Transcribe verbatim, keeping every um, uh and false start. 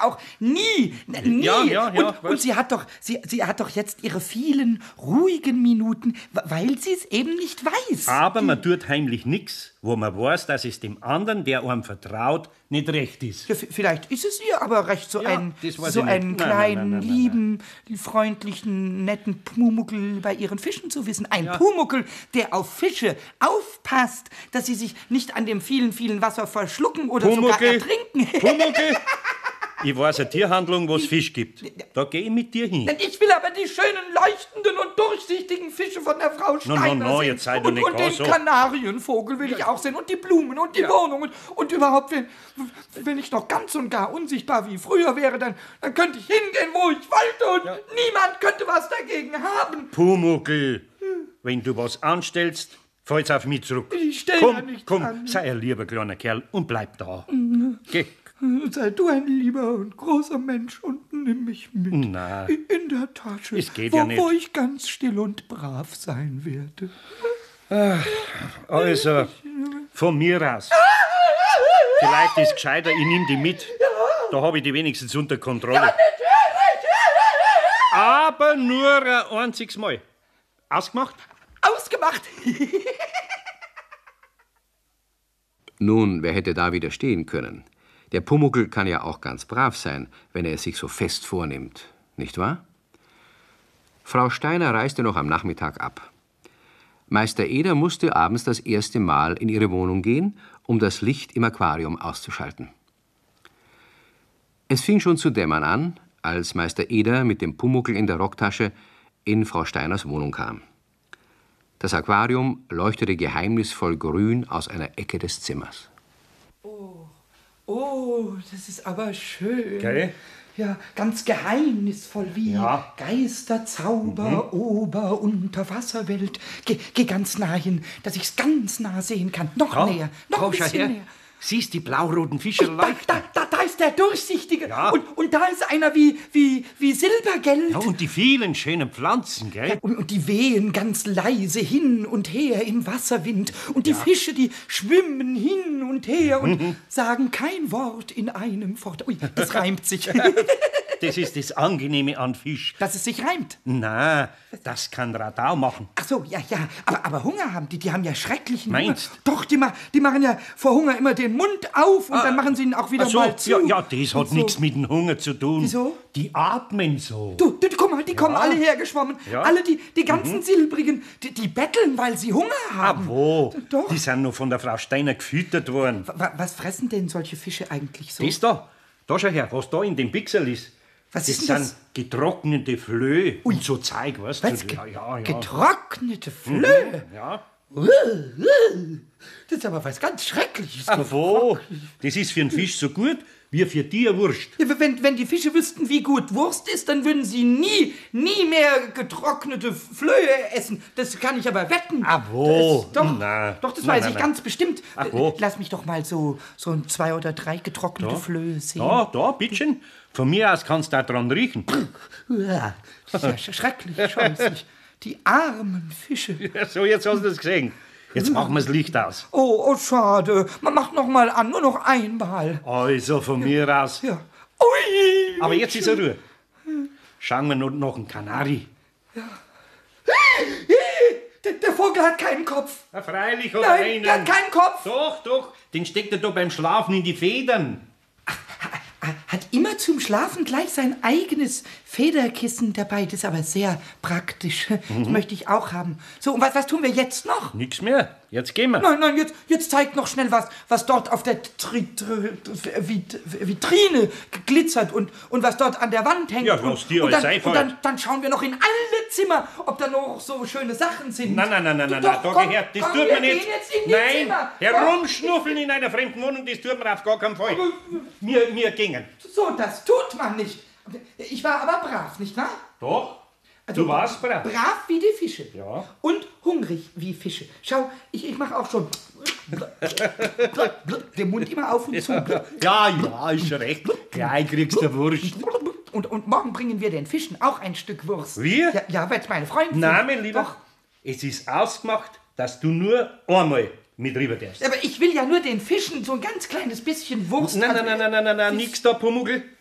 auch nie, nie. Ja, ja, ja, und, und sie hat doch, sie, sie hat doch jetzt ihre vielen ruhigen Minuten, weil sie es eben nicht weiß. Aber man tut heimlich nichts, wo man weiß, dass es dem anderen, der einem vertraut, nicht recht ist. Ja, vielleicht ist es ihr aber recht, so, Ja, ein, das weiß so ich nicht. einen Nein, nein, kleinen, nein, nein, nein, lieben, freundlichen, netten Pumuckel bei ihren Fischen zu wissen. Ein Pumuckel, der auf Fische aufpasst, dass sie sich nicht an dem vielen, vielen Wasser verschlucken oder sogar Pumuckel, ertrinken. Pumuckel, ich weiß eine Tierhandlung, wo es Fisch gibt. Da gehe ich mit dir hin. Ich will aber die schönen, leuchtenden und durchsichtigen Fische von der Frau Steiner No, no, no, sehen. jetzt sei doch und, nicht und gar den so. Kanarienvogel will ich auch sehen und die Blumen und die Ja. Wohnung und, und überhaupt, wenn, wenn ich noch ganz und gar unsichtbar wie früher wäre, dann, dann könnte ich hingehen, wo ich wollte und niemand könnte was dagegen haben. Pumuckel, wenn du was anstellst, fällt's auf mich zurück. Ich stell komm, ja nichts komm, an. sei ein lieber kleiner Kerl und bleib da. Geh. Sei du ein lieber und großer Mensch und nimm mich mit Na, in der Tasche, es geht wo, ja nicht. wo ich ganz still und brav sein werde. Also, von mir aus. Vielleicht ist es gescheiter, ich nehm die mit. Da habe ich die wenigstens unter Kontrolle. Aber nur ein einziges Mal. Ausgemacht? Ausgemacht! Nun, wer hätte da widerstehen können? Der Pumuckel kann ja auch ganz brav sein, wenn er es sich so fest vornimmt, nicht wahr? Frau Steiner reiste noch am Nachmittag ab. Meister Eder musste abends das erste Mal in ihre Wohnung gehen, um das Licht im Aquarium auszuschalten. Es fing schon zu dämmern an, als Meister Eder mit dem Pumuckel in der Rocktasche in Frau Steiners Wohnung kam. Das Aquarium leuchtete geheimnisvoll grün aus einer Ecke des Zimmers. Oh, das ist aber schön. Gell? Ja, ganz geheimnisvoll wie Ja. Geister, Zauber, Ober-, Unterwasserwelt. Geh, geh ganz nah hin, dass ich's ganz nah sehen kann. Noch Ja, näher, noch schau, ein schau bisschen her. näher. Siehst die blau-roten Fische Da, leuchten? da, da, da ist der Durchsichtige. Ja. Und, und da ist einer wie, wie, wie Silbergeld. Ja, und die vielen schönen Pflanzen, gell? Und, und die wehen ganz leise hin und her im Wasserwind. Und die Fische, die schwimmen hin und her und Mhm. sagen kein Wort in einem Fort. Ui, das reimt sich. Das ist das Angenehme an Fisch. Dass es sich reimt. Na, das kann Radau machen. Ach so, ja, ja. Aber, aber Hunger haben die. Die haben ja schrecklichen Meinst? Hunger. Doch, die, ma die machen ja vor Hunger immer den Mund auf und dann machen sie ihn auch wieder Ach so, mal zu. ja, ja, das hat so. nichts mit dem Hunger zu tun. Wieso? Die atmen so. Du, du, guck mal, die kommen alle hergeschwommen. Ja. Alle, die, die ganzen Silbrigen, die, die betteln, weil sie Hunger haben. Wo? Doch. Die sind noch von der Frau Steiner gefüttert worden. Wa- Was fressen denn solche Fische eigentlich so? Das da, da schau her, was da in dem Pixel ist. Was das ist denn das? sind getrocknete Flöhe und so Zeug, weißt Was? du? Ge Ja, ja, ja. Getrocknete Flöhe? Ja. Das ist aber was ganz Schreckliches. Ach wo, das ist für einen Fisch so gut wie für dir Wurst. Ja, Wenn, wenn die Fische wüssten, wie gut Wurst ist, dann würden sie nie, nie mehr getrocknete Flöhe essen. Das kann ich aber wetten. Ah, wo? Das, doch, Na, doch, das na, weiß na, ich na. ganz bestimmt. Ach, wo? Lass mich doch mal so, so ein zwei oder drei getrocknete Flöhe sehen. Da, da, bitteschön. Von mir aus kannst du da dran riechen. Ja, das ist ja sch- schrecklich, scheußlich. Die armen Fische. Ja, so, jetzt hast du das gesehen. Jetzt machen wir das Licht aus. Oh, oh, schade. Man macht noch mal an, nur noch einmal. Also von mir aus. Ja. Ui! Aber jetzt ist er Ruhe. Schauen wir noch, noch einen Kanari. Der, der Vogel hat keinen Kopf. Ja, freilich oder Nein, einen. der hat keinen Kopf. Doch, doch. Den steckt er da beim Schlafen in die Federn. Hat immer zum Schlafen gleich sein eigenes Federkissen dabei. Das ist aber sehr praktisch. Das möchte ich auch haben. So, und was, was tun wir jetzt noch? Nix mehr. Jetzt gehen wir. Nein, nein, jetzt, jetzt zeigt noch schnell was, was dort auf der Tri Tri Vit Vitrine glitzert und, und was dort an der Wand hängt. Ja, und, lass dir und, alles dann, einfallen. und dann, dann schauen wir noch in alle Zimmer, ob da noch so schöne Sachen sind. Nein, nein, nein, nein, nein, Doch, da komm, gehört, das komm, tut wir man nicht. gehen jetzt in die Nein, Zimmer. herumschnuffeln in einer fremden Wohnung, das tut man auf gar keinen Fall. Wir, wir gingen. So, das tut man nicht. Ich war aber brav, nicht wahr? Doch, Also du warst brav. Brav wie die Fische. Ja. Und hungrig wie Fische. Schau, ich, ich mache auch schon den Mund immer auf und zu. Ja, ja, ist schon recht. Gleich kriegst du Wurst. Und, und morgen bringen wir den Fischen auch ein Stück Wurst. Wir? Ja, ja weil es meine Freundin Nein, mein Lieber, Doch. es ist ausgemacht, dass du nur einmal mit rüber darfst. Aber ich will ja nur den Fischen so ein ganz kleines bisschen Wurst. Nein, Also, nein, nein, nein, nein, nein, nein, nix da, Pumuckl.